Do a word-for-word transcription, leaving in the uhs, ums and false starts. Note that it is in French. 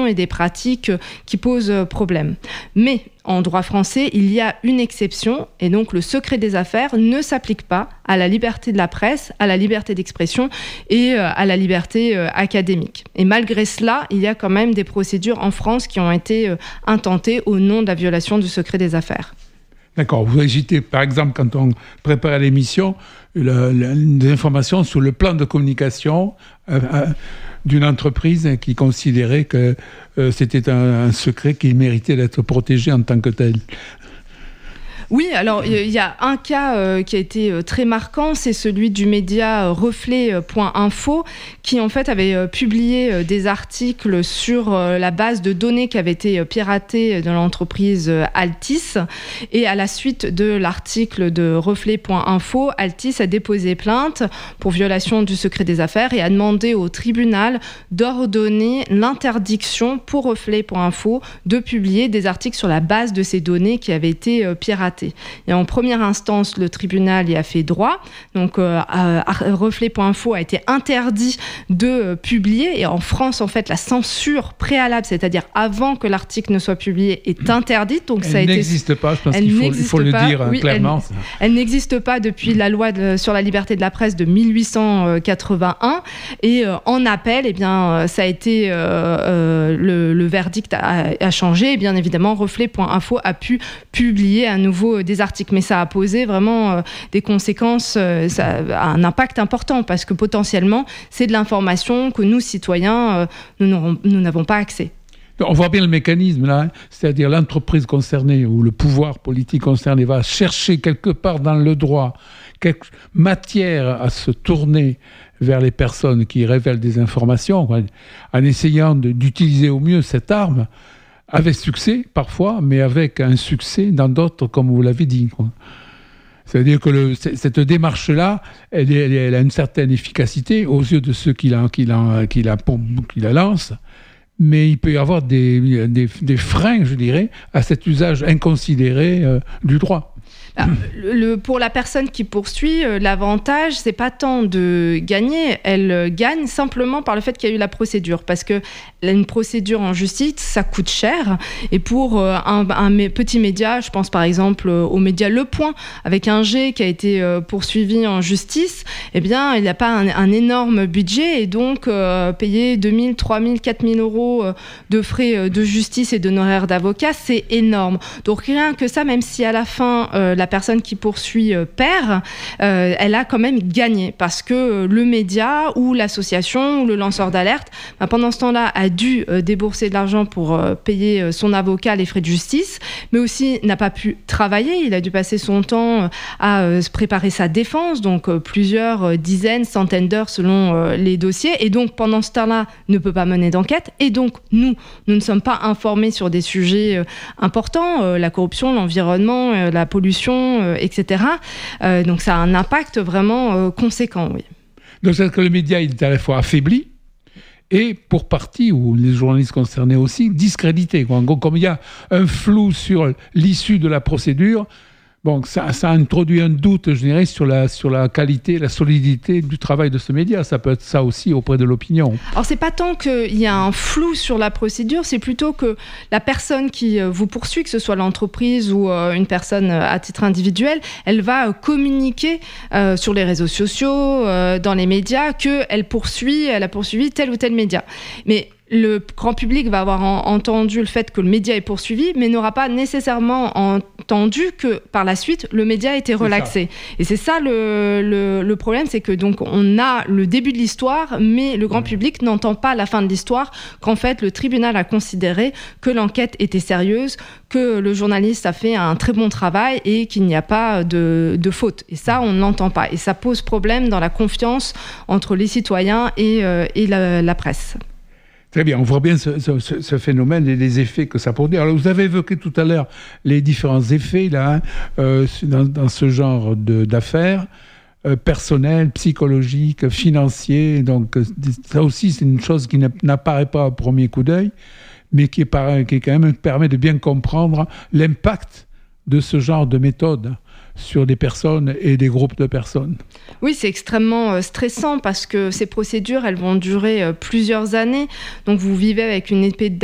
situations et des pratiques qui posent problème. Mais en droit français, il y a une exception, et donc le secret des affaires ne s'applique pas à la liberté de la presse, à la liberté d'expression et à la liberté académique. Et malgré cela, il y a quand même des procédures en France qui ont été intentées au nom de la violation du secret des affaires. D'accord. Vous agitez, par exemple, quand on prépare l'émission, le, le, des informations sur le plan de communication euh, euh, d'une entreprise qui considérait que euh, c'était un, un secret qui méritait d'être protégé en tant que tel. Oui, alors il y a un cas euh, qui a été euh, très marquant, c'est celui du média euh, reflet point info qui en fait avait euh, publié euh, des articles sur euh, la base de données qui avait été euh, piratée dans l'entreprise euh, Altis. Et à la suite de l'article de reflet point info, Altis a déposé plainte pour violation du secret des affaires et a demandé au tribunal d'ordonner l'interdiction pour reflet point info de publier des articles sur la base de ces données qui avaient été euh, piratées. Et en première instance, le tribunal y a fait droit. Donc, euh, reflet point info a été interdit de euh, publier. Et en France, en fait, la censure préalable, c'est-à-dire avant que l'article ne soit publié, est interdite. Donc, elle ça a n'existe été... pas, je pense elle qu'il faut, il faut le pas. dire oui, clairement. Elle, elle n'existe pas depuis la loi de, sur la liberté de la presse de dix-huit cent quatre-vingt-un. Et euh, en appel, eh bien, ça a été... Euh, euh, le, le verdict a, a changé. Et bien évidemment, reflet point info a pu publier à nouveau des articles, mais ça a posé vraiment euh, des conséquences, euh, ça a un impact important parce que potentiellement c'est de l'information que nous citoyens euh, nous, nous n'avons pas accès. On voit bien le mécanisme là, hein, c'est-à-dire l'entreprise concernée ou le pouvoir politique concerné va chercher quelque part dans le droit quelque matière à se tourner vers les personnes qui révèlent des informations, quoi, en essayant de, d'utiliser au mieux cette arme. Avec succès, parfois, mais avec un succès dans d'autres, comme vous l'avez dit, quoi. C'est-à-dire que le, cette démarche-là, elle, elle, elle a une certaine efficacité aux yeux de ceux qui la, qui la, qui la, qui la lancent, mais il peut y avoir des, des, des freins, je dirais, à cet usage inconsidéré euh, du droit. Alors, le, pour la personne qui poursuit, euh, l'avantage, c'est pas tant de gagner, elle euh, gagne simplement par le fait qu'il y a eu la procédure, parce que une procédure en justice, ça coûte cher, et pour euh, un, un petit média, je pense par exemple euh, au média Le Point, avec un G qui a été euh, poursuivi en justice, eh bien, il n'a pas un, un énorme budget, et donc euh, payer deux mille, trois mille, quatre mille euros euh, de frais euh, de justice et d'honoraires d'avocat, c'est énorme. Donc rien que ça, même si à la fin, euh, la personne qui poursuit euh, perd, euh, elle a quand même gagné parce que euh, le média ou l'association ou le lanceur d'alerte, bah, pendant ce temps-là, a dû euh, débourser de l'argent pour euh, payer euh, son avocat, les frais de justice, mais aussi n'a pas pu travailler. Il a dû passer son temps euh, à euh, préparer sa défense, donc euh, plusieurs euh, dizaines, centaines d'heures selon euh, les dossiers, et donc pendant ce temps-là, ne peut pas mener d'enquête. Et donc nous, nous ne sommes pas informés sur des sujets euh, importants, euh, la corruption, l'environnement, euh, la pollution, Euh, et cetera. Euh, donc ça a un impact vraiment euh, conséquent, oui. Donc c'est que le média il est à la fois affaibli et pour partie, ou les journalistes concernés aussi, discrédité. En gros, comme il y a un flou sur l'issue de la procédure, bon, ça, ça introduit un doute, je dirais, sur la, sur la qualité, la solidité du travail de ce média. Ça peut être ça aussi auprès de l'opinion. Alors, c'est pas tant qu'il y a un flou sur la procédure, c'est plutôt que la personne qui vous poursuit, que ce soit l'entreprise ou euh, une personne à titre individuel, elle va euh, communiquer euh, sur les réseaux sociaux, euh, dans les médias, qu'elle poursuit, elle a poursuivi tel ou tel média. Mais le grand public va avoir en, entendu le fait que le média est poursuivi, mais n'aura pas nécessairement entendu que par la suite, le média a été relaxé. Et c'est ça le, le, le problème, c'est que donc on a le début de l'histoire, mais le grand mmh. public n'entend pas la fin de l'histoire, qu'en fait le tribunal a considéré que l'enquête était sérieuse, que le journaliste a fait un très bon travail et qu'il n'y a pas de, de faute. Et ça, on n'entend pas. Et ça pose problème dans la confiance entre les citoyens et, euh, et la, la presse. Très bien, on voit bien ce, ce, ce phénomène et les effets que ça produit. Alors, vous avez évoqué tout à l'heure les différents effets là, hein, euh, dans, dans ce genre de, d'affaires, euh, personnels, psychologiques, financiers. Donc, ça aussi, c'est une chose qui n'apparaît pas au premier coup d'œil, mais qui, est par, qui quand même permet de bien comprendre l'impact de ce genre de méthode sur des personnes et des groupes de personnes. Oui, c'est extrêmement stressant parce que ces procédures, elles vont durer plusieurs années. Donc, vous vivez avec une épée de